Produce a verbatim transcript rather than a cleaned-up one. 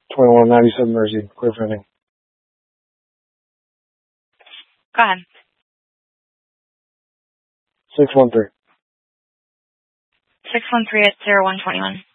twenty-one ninety-seven Mersey, clear for anything. Go ahead. six one three. six one three at zero one twenty-one.